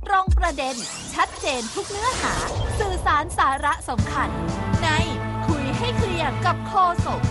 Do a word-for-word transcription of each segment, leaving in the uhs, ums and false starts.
รงประเด็นชัดเจนทุกเนื้อหาสื่อสารสาระสำคัญในคุยให้เคลียร์กับโฆษก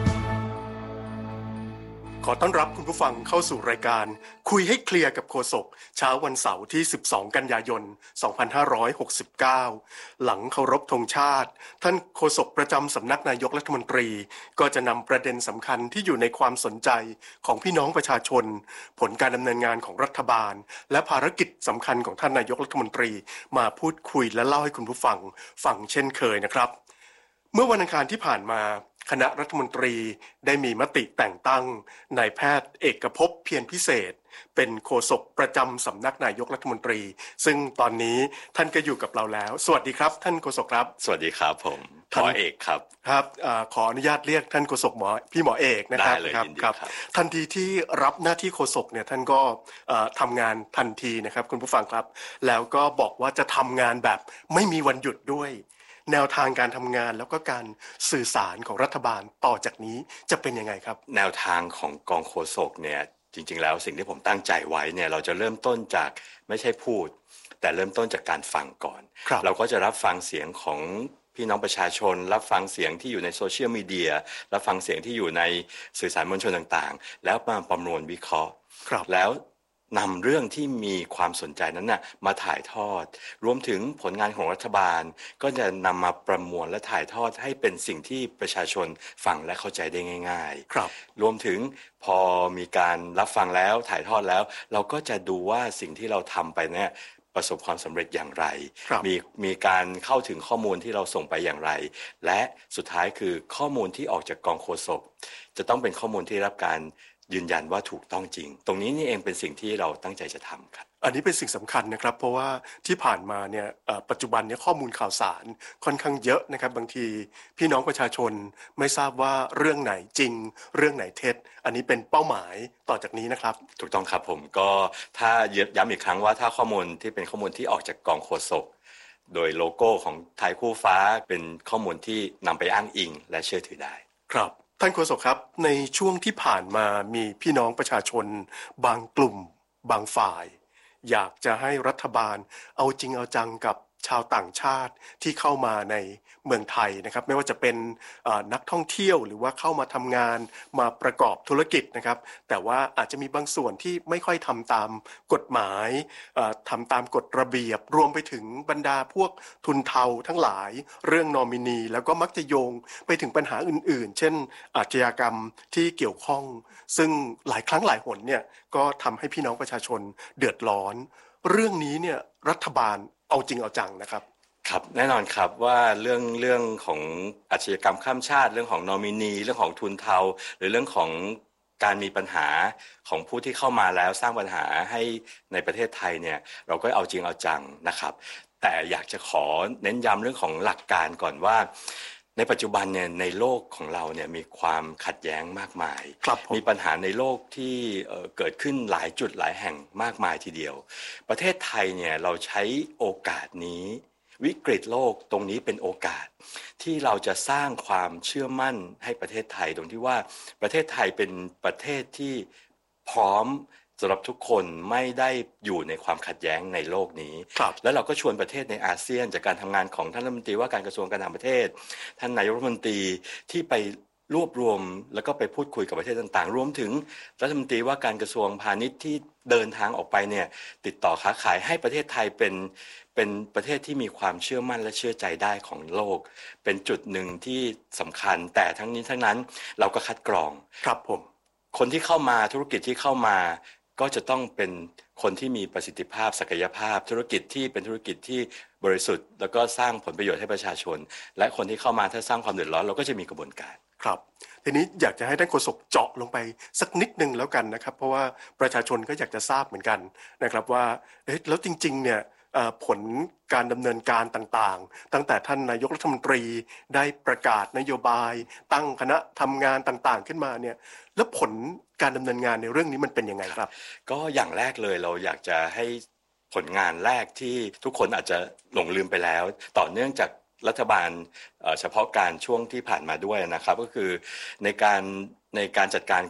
ขอต้อนรับคุณผู้ฟังเข้าสู่รายการคุยให้เคลียร์กับโฆษกเช้าวันเสาร์ที่สิบสองกันยายนสองพันห้าร้อยหกสิบเก้าหลังเคารพธงชาติท่านโฆษกประจำสำนักนายกรัฐมนตรีก็จะนำประเด็นสำคัญที่อยู่ในความสนใจของพี่น้องประชาชนผลการดำเนินงานของรัฐบาลและภารกิจสำคัญของท่านนายกรัฐมนตรีมาพูดคุยและเล่าให้คุณผู้ฟังฟังเช่นเคยนะครับเมื่อวันอังคารที่ผ่านมาคณะรัฐมนตรีได้มีมติแต่งตั้งนายแพทย์เอกภพเพียรพิเศษเป็นโฆษกประจำสำนักนายกรัฐมนตรีซึ่งตอนนี้ท่านก็อยู่กับเราแล้วสวัสดีครับท่านโฆษกครับสวัสดีครับผมหมอเอกครับครับขออนุญาตเรียกท่านโฆษกหมอพี่หมอเอกนะครับได้เลยครับครับทันทีที่รับหน้าที่โฆษกเนี่ยท่านก็ทำงานทันทีนะครับคุณผู้ฟังครับแล้วก็บอกว่าจะทำงานแบบไม่มีวันหยุดด้วยแนวทางการทำงานแล้วก็การสื่อสารของรัฐบาลต่อจากนี้จะเป็นยังไงครับแนวทางของกองโฆษกเนี่ยจริงๆแล้วสิ่งที่ผมตั้งใจไว้เนี่ยเราจะเริ่มต้นจากไม่ใช่พูดแต่เริ่มต้นจากการฟังก่อนเราก็จะรับฟังเสียงของพี่น้องประชาชนรับฟังเสียงที่อยู่ในโซเชียลมีเดียรับฟังเสียงที่อยู่ในสื่อสารมวลชนต่างๆแล้วมาประมวลวิเคราะห์แล้วนำเรื่องที่มีความสนใจนั้นนะมาถ่ายทอดรวมถึงผลงานของรัฐบาลก็จะนำมาประมวลและถ่ายทอดให้เป็นสิ่งที่ประชาชนฟังและเข้าใจได้ง่ายๆครับรวมถึงพอมีการรับฟังแล้วถ่ายทอดแล้วเราก็จะดูว่าสิ่งที่เราทำไปเนี่ยประสบความสำเร็จอย่างไรมีมีการเข้าถึงข้อมูลที่เราส่งไปอย่างไรและสุดท้ายคือข้อมูลที่ออกจากกองโฆษกจะต้องเป็นข้อมูลที่รับการยืนยันว่าถูกต้องจริงตรงนี้นี่เองเป็นสิ่งที่เราตั้งใจจะทำครับอันนี้เป็นสิ่งสำคัญนะครับเพราะว่าที่ผ่านมาเนี่ยปัจจุบันเนี่ยข้อมูลข่าวสารค่อนข้างเยอะนะครับบางทีพี่น้องประชาชนไม่ทราบว่าเรื่องไหนจริงเรื่องไหนเท็จอันนี้เป็นเป้าหมายต่อจากนี้นะครับถูกต้องครับผมก็ถ้าย้ำอีกครั้งว่าถ้าข้อมูลที่เป็นข้อมูลที่ออกจากกองโฆษกโดยโลโก้ของไทยคู่ฟ้าเป็นข้อมูลที่นำไปอ้างอิงและเชื่อถือได้ครับท่านโฆษกครับในช่วงที่ผ่านมามีพี่น้องประชาชนบางกลุ่มบางฝ่ายอยากจะให้รัฐบาลเอาจริงเอาจังกับชาวต่างชาติที่เข้ามาในเมืองไทยนะครับไม่ว่าจะเป็นนักท่องเที่ยวหรือว่าเข้ามาทำงานมาประกอบธุรกิจนะครับแต่ว่าอาจจะมีบางส่วนที่ไม่ค่อยทำตามกฎหมายทำตามกฎระเบียบรวมไปถึงบรรดาพวกทุนเทาทั้งหลายเรื่องนอมินีแล้วก็มักจะโยงไปถึงปัญหาอื่นๆเช่นอาชญากรรมที่เกี่ยวข้องซึ่งหลายครั้งหลายหนเนี่ยก็ทำให้พี่น้องประชาชนเดือดร้อนเรื่องนี้เนี่ยรัฐบาลเอาจริงเอาจังนะครับครับแน่นอนครับว่าเรื่องเรื่องของอาชญากรรมข้ามชาติเรื่องของนอมินีเรื่องของทุนเทาหรือเรื่องของการมีปัญหาของผู้ที่เข้ามาแล้วสร้างปัญหาให้ในประเทศไทยเนี่ยเราก็เอาจริงเอาจังนะครับแต่อยากจะขอเน้นย้ำเรื่องของหลักการก่อนว่าในปัจจุบันเนี่ยในโลกของเราเนี่ยมีความขัดแย้งมากมายมีปัญหาในโลกที่เกิดขึ้นหลายจุดหลายแห่งมากมายทีเดียวประเทศไทยเนี่ยเราใช้โอกาสนี้วิกฤตโลกตรงนี้เป็นโอกาสที่เราจะสร้างความเชื่อมั่นให้ประเทศไทยตรงที่ว่าประเทศไทยเป็นประเทศที่พร้อมสำหรับทุกคนไม่ได้อยู่ในความขัดแย้งในโลกนี้แล้วเราก็ชวนประเทศในอาเซียนจากการทำงานของท่านรัฐมนตรีว่าการกระทรวงการต่างประเทศท่านนายกรัฐมนตรีที่ไปรวบรวมแล้วก็ไปพูดคุยกับประเทศต่างๆรวมถึงรัฐมนตรีว่าการกระทรวงพาณิชย์ที่เดินทางออกไปเนี่ยติดต่อค้าขายให้ประเทศไทยเป็นเป็นประเทศที่มีความเชื่อมั่นและเชื่อใจได้ของโลกเป็นจุดหนึ่งที่สำคัญแต่ทั้งนี้ทั้งนั้นเราก็คัดกรองครับผมคนที่เข้ามาธุรกิจที่เข้ามาก็จะต้องเป็นคนที่มีประสิทธิภาพศักยภาพธุรกิจที่เป็นธุรกิจที่บริสุทธิ์แล้วก็สร้างผลประโยชน์ให้ประชาชนและคนที่เข้ามาถ้าสร้างความเดือดร้อนเราก็จะมีกระบวนการครับทีนี้อยากจะให้ท่านโฆษกเจาะลงไปสักนิดนึงแล้วกันนะครับเพราะว่าประชาชนก็อยากจะทราบเหมือนกันนะครับว่าเอ๊ะแล้วจริงๆเนี่ยผลการดำเนินการต่างๆตั้งแต่ท่านนายกรัฐมนตรีได้ประกาศนโยบายตั้งคณะทำงานต่างๆขึ้นมาเนี่ยแล้วผลการดำเนินงานในเรื่องนี้มันเป็นยังไงครับก็อย่างแรกเลยเราอยากจะให้ผลงานแรกที่ทุกคนอาจจะหลงลืมไปแล้วต่อเนื่องจากรัฐบาลเฉพาะการช่วงที่ผ่านมาด้วยนะครับก็คือในการในการจัดการกับ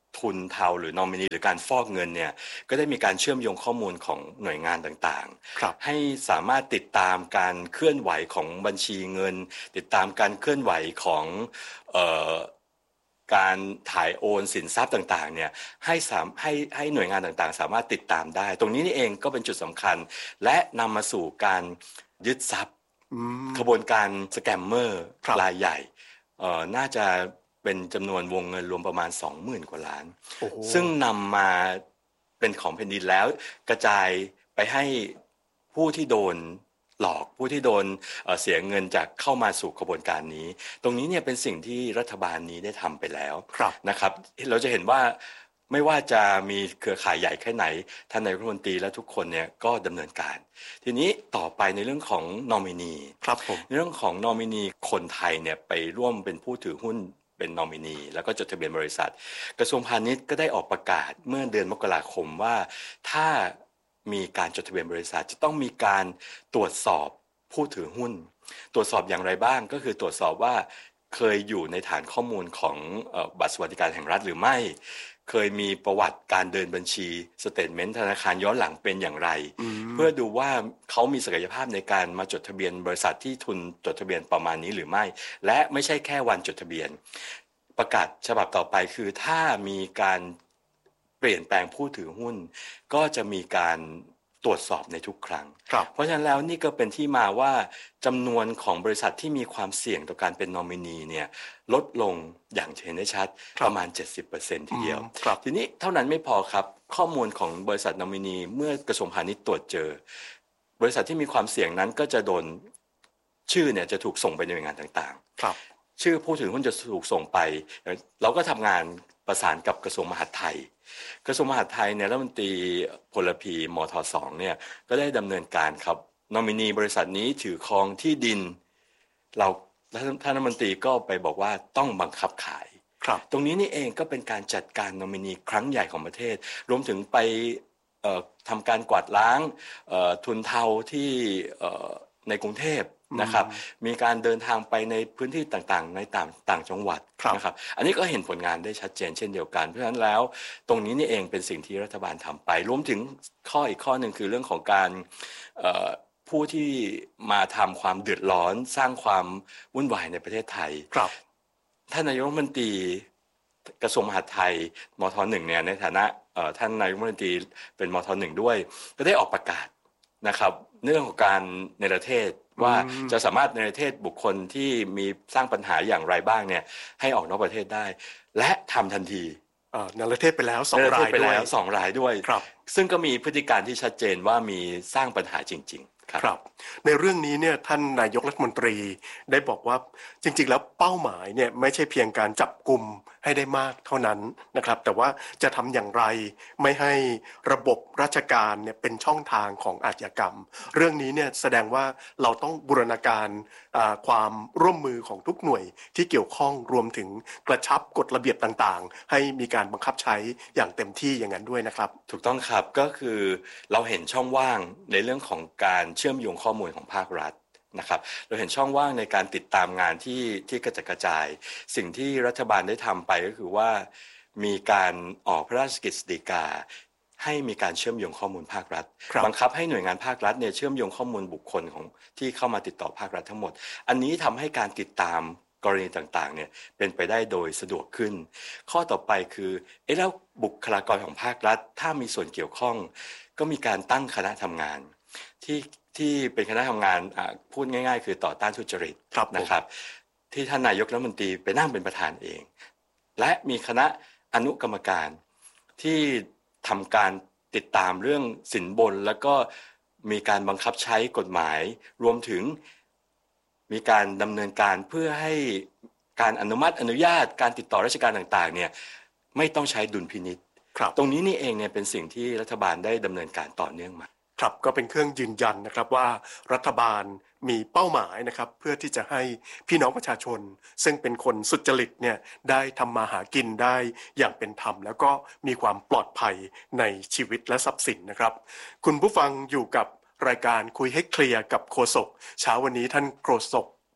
ทุนเทาหรือนอมินีหรือการฟอกเงินเนี่ยก็ได้มีการเชื่อมโยงข้อมูลของหน่วยงานต่างๆให้สามารถติดตามการเคลื่อนไหวของบัญชีเงินติดตามการเคลื่อนไหวของเอ่อการถ่ายโอนสินทรัพย์ต่างๆเนี่ยให้สามให้ให้หน่วยงานต่างๆสามารถติดตามได้ตรงนี้นี่เองก็เป็นจุดสำคัญและนำมาสู่การยึดทรัพย์ขบวนการสแกมเมอร์รายใหญ่เอ่อน่าจะเป็นจำนวนวงเงินรวมประมาณ สองหมื่น กว่าล้านซึ่งนำมาเป็นของแผ่นดินแล้วกระจายไปให้ผู้ที่โดนหลอกผู้ที่โดนเอ่อเสียเงินจากเข้ามาสู่กระบวนการนี้ตรงนี้เนี่ยเป็นสิ่งที่รัฐบาลนี้ได้ทำไปแล้วนะครับเราจะเห็นว่าไม่ว่าจะมีเครือข่ายใหญ่แค่ไหนท่านนายกรัฐมนตรีและทุกคนเนี่ยก็ดำเนินการทีนี้ต่อไปในเรื่องของนอมินีครับผมในเรื่องของนอมินีคนไทยเนี่ยไปร่วมเป็นผู้ถือหุ้นเป็นนอมินีแล้วก็จดทะเบียนบริษัทกระทรวงพาณิชย์ก็ได้ออกประกาศเมื่อเดือนมกราคมว่าถ้ามีการจดทะเบียนบริษัทจะต้องมีการตรวจสอบผู้ถือหุ้นตรวจสอบอย่างไรบ้างก็คือตรวจสอบว่าเคยอยู่ในฐานข้อมูลของบัตรสวัสดิการแห่งรัฐหรือไม่เคยมีประวัติการเดินบัญชีสเตทเมนต์ธนาคารย้อนหลังเป็นอย่างไรเพื่อดูว่าเขามีศักยภาพในการมาจดทะเบียนบริษัทที่ทุนจดทะเบียนประมาณนี้หรือไม่และไม่ใช่แค่วันจดทะเบียนประกาศฉบับต่อไปคือถ้ามีการเปลี่ยนแปลงผู้ถือหุ้นก็จะมีการตรวจสอบในทุกครั้งเพราะฉะนั้นแล้วนี่ก็เป็นที่มาว่าจำนวนของบริษัทที่มีความเสี่ยงต่อการเป็นนอมินีเนี่ยลดลงอย่างเห็นได้ชัดประมาณ เจ็ดสิบเปอร์เซ็นต์ ทีเดียวทีนี้เท่านั้นไม่พอครับข้อมูลของบริษัทนอมินีเมื่อกระทรวงพาณิชย์ตรวจเจอบริษัทที่มีความเสี่ยงนั้นก็จะโดนชื่อเนี่ยจะถูกส่งไปในหน่วยงานต่างๆชื่อผู้ถือหุ้นจะถูกส่งไปเราก็ทำงานประสานกับกระทรวงมหาดไทยกระทรวงมหาดไทยเนี่ยรัฐมนตรีพลพีมทสองเนี่ยก็ได้ดำเนินการครับนอมินีบริษัทนี้ถือครองที่ดินเราท่านรัฐมนตรีก็ไปบอกว่าต้องบังคับขายตรงนี้นี่เองก็เป็นการจัดการนอมินีครั้งใหญ่ของประเทศรวมถึงไปทำการกวาดล้างทุนเทาที่ในกรุงเทพนะครับมีการเดินทางไปในพื้นที่ต่างๆในต่างต่างจังหวัดนะครับอันนี้ก็เห็นผลงานได้ชัดเจนเช่นเดียวกันเพราะฉะนั้นแล้วตรงนี้นี่เองเป็นสิ่งที่รัฐบาลทำไปรวมถึงข้ออีกข้อหนึ่งคือเรื่องของการผู้ที่มาทำความเดือดร้อนสร้างความวุ่นวายในประเทศไทยท่านนายกรัฐมนตรีกระทรวงมหาดไทยมทหนึ่งเนี่ยในฐานะท่านนายกรัฐมนตรีเป็นมทหนึ่งด้วยก็ได้ออกประกาศนะครับเรื่องของการในประเทศว่าจะสามารถในประเทศบุคคลที่มีสร้างปัญหาอย่างไรบ้างเนี่ยให้ออกนอกประเทศได้และทำทันทีในประเทศไปแล้วสองรายด้วยสองรายด้วยซึ่งก็มีพฤติการที่ชัดเจนว่ามีสร้างปัญหาจริงๆครับในเรื่องนี้เนี่ยท่านนายกรัฐมนตรีได้บอกว่าจริงๆแล้วเป้าหมายเนี่ยไม่ใช่เพียงการจับกุมให้ได้มากเท่านั้นนะครับแต่ว่าจะทำอย่างไรไม่ให้ระบบราชการเนี่ยเป็นช่องทางของอาชญากรรมเรื่องนี้เนี่ยแสดงว่าเราต้องบูรณาการความร่วมมือของทุกหน่วยที่เกี่ยวข้องรวมถึงกระชับกฎระเบียบต่างๆให้มีการบังคับใช้อย่างเต็มที่อย่างนั้นด้วยนะครับถูกต้องครับก็คือเราเห็นช่องว่างในเรื่องของการเชื่อมโยงข้อมูลของภาครัฐนะครับเราเห็นช่องว่างในการติดตามงานที่ที่กระจัดกระจายสิ่งที่รัฐบาลได้ทำไปก็คือว่ามีการออกพระราชกฤษฎีกาให้มีการเชื่อมโยงข้อมูลภาครัฐบังคับให้หน่วยงานภาครัฐเนี่ยเชื่อมโยงข้อมูลบุคคลของที่เข้ามาติดต่อภาครัฐทั้งหมดอันนี้ทำให้การติดตามกรณีต่างๆเนี่ยเป็นไปได้โดยสะดวกขึ้นข้อต่อไปคือเอ๊ะแล้วบุคลากรของภาครัฐถ้ามีส่วนเกี่ยวข้องก็มีการตั้งคณะทำงานที่ที่เป็นคณะทำงานพูดง่ายๆคือต่อต้านทุจริตนะครับที่ท่านนายกรัฐมนตรีไปนั่งเป็นประธานเองและมีคณะอนุกรรมการที่ทำการติดตามเรื่องสินบนแล้วก็มีการบังคับใช้กฎหมายรวมถึงมีการดำเนินการเพื่อให้การอนุมัติอนุญาตการติดต่อราชการต่างๆเนี่ยไม่ต้องใช้ดุลพินิจตรงนี้นี่เองเนี่ยเป็นสิ่งที่รัฐบาลได้ดำเนินการต่อเนื่องมาครับก็เป็นเครื่องยืนยันนะครับว่ารัฐบาลมีเป้าหมายนะครับเพื่อที่จะให้พี่น้องประชาชนซึ่งเป็นคนสุจริตเนี่ยได้ทำมาหากินได้อย่างเป็นธรรมแล้วก็มีความปลอดภัยในชีวิตและทรัพย์สินนะครับคุณผู้ฟังอยู่กับรายการคุยให้เคลียร์กับโฆษกเช้าวันนี้ท่านโฆษก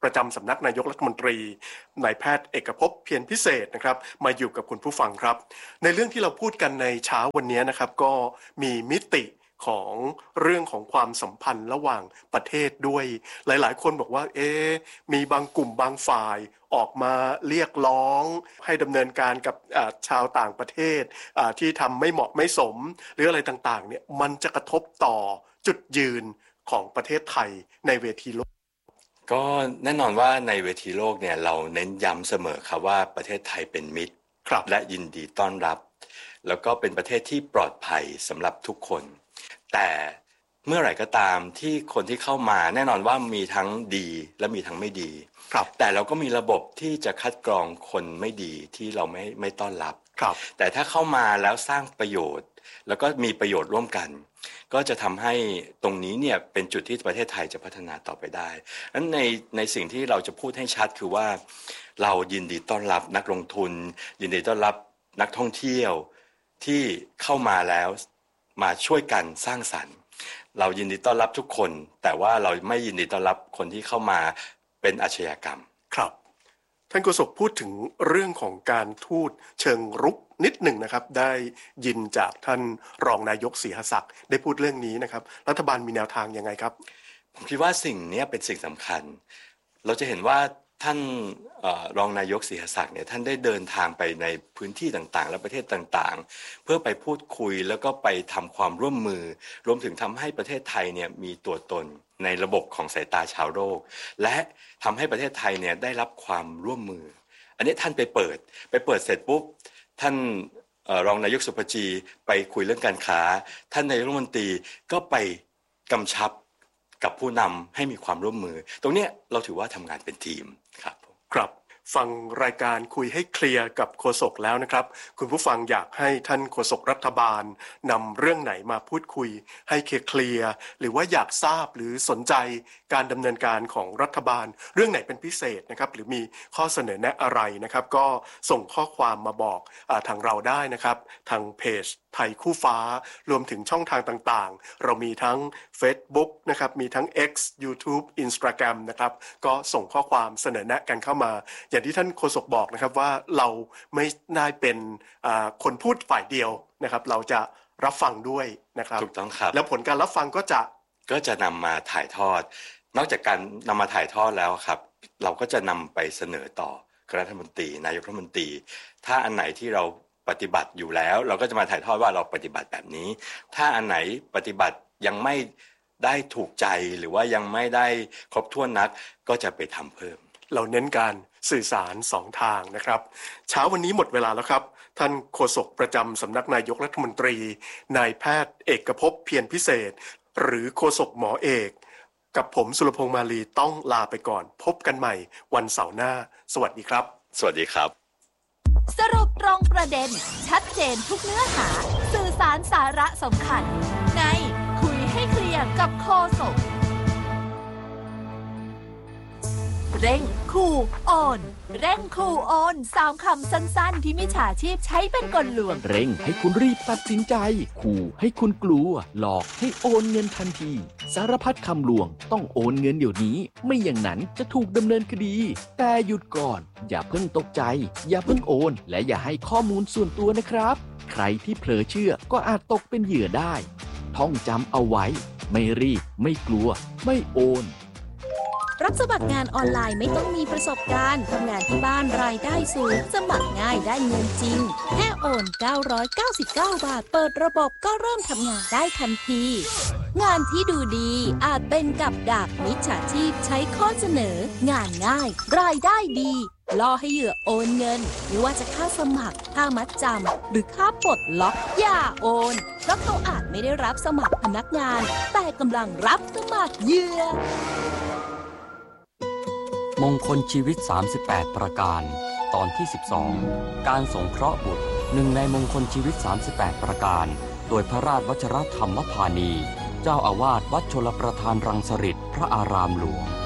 ประจำสำนักนายกรัฐมนตรีนายแพทย์เอกภพเพียรพิเศษนะครับมาอยู่กับคุณผู้ฟังครับในเรื่องที่เราพูดกันในเช้าวันนี้นะครับก็มีมิติของเรื่องของความสัมพันธ์ระหว่างประเทศด้วยหลายๆคนบอกว่าเอ๊ะมีบางกลุ่มบางฝ่ายออกมาเรียกร้องให้ดำเนินการกับชาวต่างประเทศที่ทำไม่เหมาะไม่สมหรืออะไรต่างๆเนี่ยมันจะกระทบต่อจุดยืนของประเทศไทยในเวทีโลกก็แน่นอนว่าในเวทีโลกเนี่ยเราเน้นย้ำเสมอครับว่าประเทศไทยเป็นมิตรและยินดีต้อนรับแล้วก็เป็นประเทศที่ปลอดภัยสำหรับทุกคนแต่เมื่อไหร่ก็ตามที่คนที่เข้ามาแน่นอนว่ามีทั้งดีและมีทั้งไม่ดีแต่เราก็มีระบบที่จะคัดกรองคนไม่ดีที่เราไม่ไม่ต้อนรับแต่ถ้าเข้ามาแล้วสร้างประโยชน์แล้วก็มีประโยชน์ร่วมกันก็จะทำให้ตรงนี้เนี่ยเป็นจุดที่ประเทศไทยจะพัฒนาต่อไปได้ดังนั้นในในสิ่งที่เราจะพูดให้ชัดคือว่าเรายินดีต้อนรับนักลงทุนยินดีต้อนรับนักท่องเที่ยวที่เข้ามาแล้วมาช่วยกันสร้างสรรค์เรายินดีต้อนรับทุกคนแต่ว่าเราไม่ยินดีต้อนรับคนที่เข้ามาเป็นอาชญากรรมครับท่านโฆษกพูดถึงเรื่องของการทูตเชิงรุกนิดหนึ่งนะครับได้ยินจากท่านรองนายกศรีหศักดิ์ได้พูดเรื่องนี้นะครับรัฐบาลมีแนวทางยังไงครับผมคิดว่าสิ่งนี้เป็นสิ่งสำคัญเราจะเห็นว่าท่านรองนายกศรีหศักดิ์เนี่ยท่านได้เดินทางไปในพื้นที่ต่างๆและประเทศต่างๆเพื่อไปพูดคุยแล้วก็ไปทำความร่วมมือรวมถึงทำให้ประเทศไทยเนี่ยมีตัวตนในระบบของสายตาชาวโลกและทำให้ประเทศไทยเนี่ยได้รับความร่วมมืออันนี้ท่านไปเปิดไปเปิดเสร็จปุ๊บท่านรองนายกสุภจีไปคุยเรื่องการค้าท่านนายกรัฐมนตรีก็ไปกำชับกับผู้นำให้มีความร่วมมือตรงนี้เราถือว่าทำงานเป็นทีมครับครับฟังรายการคุยให้เคลียร์กับโฆษกแล้วนะครับคุณผู้ฟังอยากให้ท่านโฆษกรัฐบาลนำเรื่องไหนมาพูดคุยให้เคลียร์หรือว่าอยากทราบหรือสนใจการดำเนินการของรัฐบาลเรื่องไหนเป็นพิเศษนะครับหรือมีข้อเสนอแนะอะไรนะครับก็ส่งข้อความมาบอกอ่าทางเราได้นะครับทางเพจไทยคู่ฟ้ารวมถึงช่องทางต่างๆเรามีทั้ง Facebook นะครับมีทั้ง X YouTube Instagram นะครับก็ส่งข้อความเสนอแนะกันเข้ามาอย่างที่ท่านโฆษกบอกนะครับว่าเราไม่ได้เป็นคนพูดฝ่ายเดียวนะครับเราจะรับฟังด้วยนะครับถูกต้องครับแล้วผลการรับฟังก็จะก็จะนำมาถ่ายทอดนอกจากการนำมาถ่ายทอดแล้วครับเราก็จะนำไปเสนอต่อคณะรัฐมนตรีนายกรัฐมนตรีถ้าอันไหนที่เราปฏิบัติอยู่แล้วเราก็จะมาถ่ายทอดว่าเราปฏิบัติแบบนี้ถ้าอันไหนปฏิบัติยังไม่ได้ถูกใจหรือว่ายังไม่ได้ครบถ้วนนักก็จะไปทำเพิ่มเราเน้นการสื่อสารสองทางนะครับเช้าวันนี้หมดเวลาแล้วครับท่านโฆษกประจำสำนักนายกรัฐมนตรีนายแพทย์เอกภพเพียรพิเศษหรือโฆษกหมอเอกกับผมสุรพงษ์มาลีต้องลาไปก่อนพบกันใหม่วันเสาร์หน้าสวัสดีครับสวัสดีครับสรุปตรงประเด็นชัดเจนทุกเนื้อหาสื่อสารสาระสำคัญในคุยให้เคลียร์กับโฆษกเร่งขู่โอนเร่งขู่โอนสามคำสั้นๆที่มิจฉาชีพใช้เป็นกลลวงเร่งให้คุณรีบตัดสินใจขู่ให้คุณกลัวหลอกให้โอนเงินทันทีสารพัดคำลวงต้องโอนเงินเดี๋ยวนี้ไม่อย่างนั้นจะถูกดำเนินคดีแต่หยุดก่อนอย่าเพิ่งตกใจอย่าเพิ่งโอนและอย่าให้ข้อมูลส่วนตัวนะครับใครที่เผลอเชื่อก็อาจตกเป็นเหยื่อได้ท่องจำเอาไว้ไม่รีบไม่กลัวไม่โอนรับสมัครงานออนไลน์ไม่ต้องมีประสบการณ์ทำงานที่บ้านรายได้สูงสมัครง่ายได้เงินจริงแค่โอนเก้าร้อยเก้าสิบเก้าบาทเปิดระบบก็เริ่มทำงานได้ทันทีงานที่ดูดีอาจเป็นกับดักมิจฉาชีพใช้ข้อเสนองานง่ายรายได้ดีล่อให้เหยื่อโอนเงินไม่ว่าจะค่าสมัครค่ามัดจำหรือค่าปลดล็อกอย่าโอนเพราะเขาอาจไม่ได้รับสมัครพนักงานแต่กำลังรับสมัครเหยื่อมงคลชีวิตสามสิบแปดประการตอนที่สิบสองการสงเคราะห์บุตรหนึ่งในมงคลชีวิตสามสิบแปดประการโดยพระราชวชรธรรมพานีเจ้าอาวาสวัดชลประทานรังสฤษพระอารามหลวง